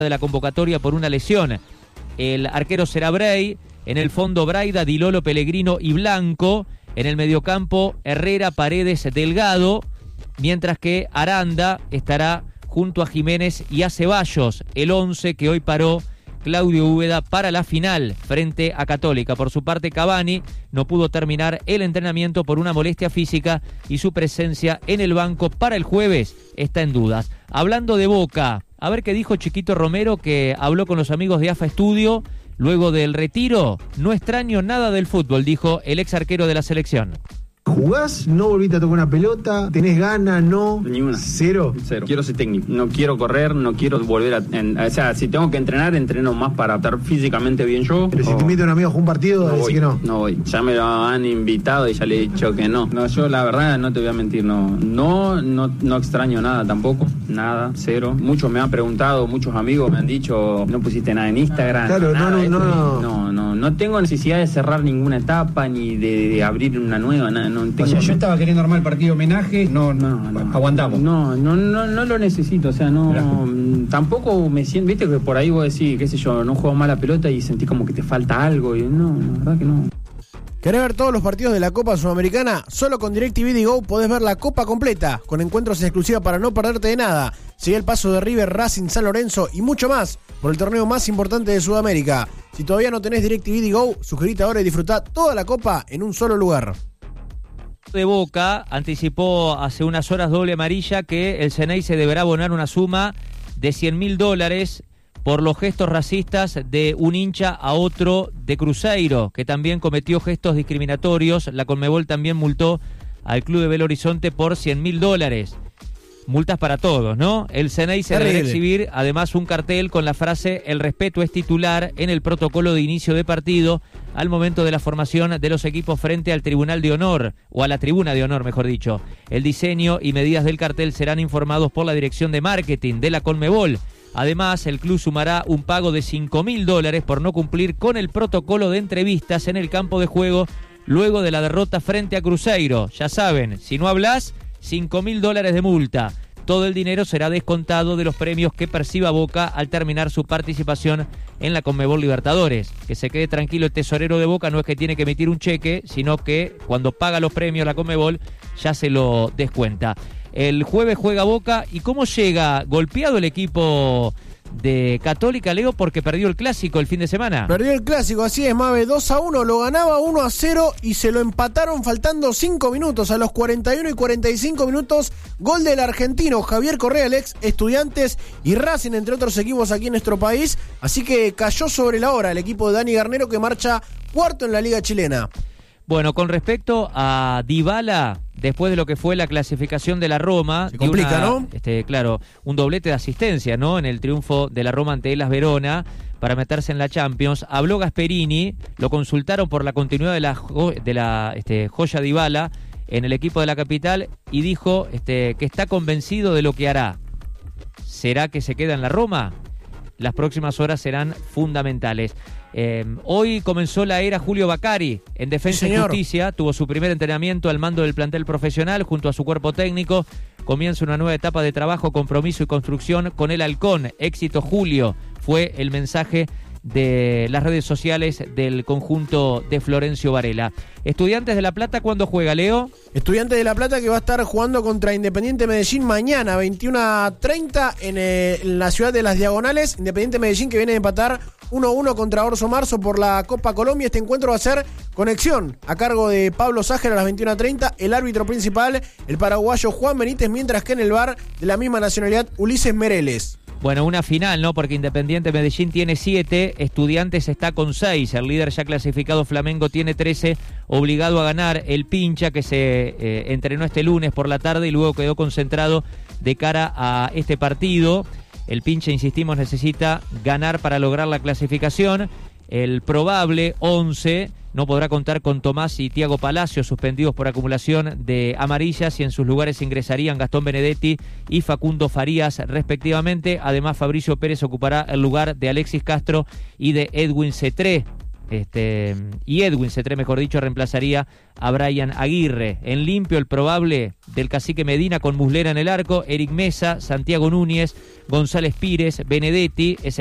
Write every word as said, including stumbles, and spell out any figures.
de la convocatoria por una lesión. El arquero será Bray, en el fondo Braida, Di Lolo, Pellegrino y Blanco, en el mediocampo Herrera, Paredes, Delgado, mientras que Aranda estará junto a Jiménez y a Ceballos, el once que hoy paró Claudio Úbeda para la final frente a Católica. Por su parte, Cavani no pudo terminar el entrenamiento por una molestia física y su presencia en el banco para el jueves está en dudas. Hablando de Boca, a ver qué dijo Chiquito Romero, que habló con los amigos de A F A Estudio luego del retiro. No extraño nada del fútbol, dijo el ex arquero de la selección. ¿Jugás? ¿No volviste a tocar una pelota? ¿Tenés ganas? ¿No? Ni una. ¿Cero? Cero. Quiero ser técnico. No quiero correr, no quiero volver a... En, o sea, si tengo que entrenar, entreno más para estar físicamente bien yo. Pero si o... te invita un amigo a jugar un partido, no decís voy, que no. No voy. Ya me lo han invitado y ya le he dicho que no. No, yo la verdad no te voy a mentir, no. No, no, no extraño nada tampoco. Nada, cero. Muchos me han preguntado, muchos amigos me han dicho, no pusiste nada en Instagram. Claro, nada, no, no, esto, no, no. No, no tengo necesidad de cerrar ninguna etapa ni de, de abrir una nueva. Nada, no tengo... O sea, yo estaba queriendo armar el partido homenaje, no, no, no aguantamos. No, no, no, no lo necesito, o sea, no, no tampoco me siento, viste que por ahí vos decís, qué sé yo, no juego mal la pelota y sentís como que te falta algo, y no, la verdad que no. ¿Querés ver todos los partidos de la Copa Sudamericana? Solo con DirecTV de Go podés ver la Copa completa, con encuentros exclusivos para no perderte de nada. Sigue el paso de River, Racing, San Lorenzo y mucho más por el torneo más importante de Sudamérica. Si todavía no tenés DirecTV de Go, suscríbete ahora y disfrutá toda la Copa en un solo lugar. De Boca anticipó hace unas horas doble amarilla que el Ceney se deberá abonar una suma de cien mil dólares por los gestos racistas de un hincha a otro de Cruzeiro, que también cometió gestos discriminatorios. La Conmebol también multó al club de Belo Horizonte por cien mil dólares. Multas para todos, ¿no? El Ceney se deberá exhibir además un cartel con la frase "El respeto es titular" en el protocolo de inicio de partido al momento de la formación de los equipos frente al Tribunal de Honor, o a la Tribuna de Honor, mejor dicho. El diseño y medidas del cartel serán informados por la Dirección de Marketing de la Conmebol. Además, el club sumará un pago de cinco mil dólares por no cumplir con el protocolo de entrevistas en el campo de juego luego de la derrota frente a Cruzeiro. Ya saben, si no hablas, cinco mil dólares de multa. Todo el dinero será descontado de los premios que perciba Boca al terminar su participación en la Conmebol Libertadores. Que se quede tranquilo el tesorero de Boca, no es que tiene que emitir un cheque, sino que cuando paga los premios la Conmebol ya se lo descuenta. El jueves juega Boca. ¿Y cómo llega? Golpeado el equipo de Católica, Leo, porque perdió el Clásico el fin de semana. Perdió el Clásico, así es, Mave, dos a uno, lo ganaba uno a cero y se lo empataron faltando cinco minutos, a los cuarenta y uno y cuarenta y cinco minutos, gol del argentino Javier Correa, el ex Estudiantes y Racing, entre otros equipos aquí en nuestro país, así que cayó sobre la hora el equipo de Dani Garnero, que marcha cuarto en la Liga Chilena. Bueno, con respecto a Dybala, después de lo que fue la clasificación de la Roma, se complica, una, ¿no? Este, claro, un doblete de asistencia, ¿no? En el triunfo de la Roma ante Hellas Verona para meterse en la Champions. Habló Gasperini, lo consultaron por la continuidad de la, jo- de la este, joya Dybala en el equipo de la capital y dijo este, que está convencido de lo que hará. ¿Será que se queda en la Roma? Las próximas horas serán fundamentales. Eh, hoy comenzó la era Julio Bacari en Defensa sí, y Justicia, tuvo su primer entrenamiento al mando del plantel profesional junto a su cuerpo técnico. Comienza una nueva etapa de trabajo, compromiso y construcción con el Halcón. Éxito, Julio, fue el mensaje de las redes sociales del conjunto de Florencio Varela. Estudiantes de La Plata, ¿cuándo juega, Leo? Estudiantes de La Plata, que va a estar jugando contra Independiente Medellín mañana, veintiuno a treinta, en, eh, en la ciudad de Las Diagonales. Independiente Medellín, que viene de empatar uno a uno contra Orso Marzo por la Copa Colombia. Este encuentro va a ser conexión a cargo de Pablo Sájer a las veintiuno a treinta. El árbitro principal, el paraguayo Juan Benítez, mientras que en el V A R, de la misma nacionalidad, Ulises Mereles. Bueno, una final, ¿no? Porque Independiente Medellín tiene siete, Estudiantes está con seis, el líder ya clasificado Flamengo tiene trece, obligado a ganar el Pincha, que se eh, entrenó este lunes por la tarde y luego quedó concentrado de cara a este partido. El Pincha, insistimos, necesita ganar para lograr la clasificación. El probable once no podrá contar con Tomás y Thiago Palacio, suspendidos por acumulación de amarillas, y en sus lugares ingresarían Gastón Benedetti y Facundo Farías, respectivamente. Además, Fabricio Pérez ocupará el lugar de Alexis Castro y de Edwin Cetré. Este, y Edwin Cetré, mejor dicho, reemplazaría a Brian Aguirre. En limpio, el probable del Cacique Medina con Muslera en el arco, Eric Mesa, Santiago Núñez, González Pires, Benedetti,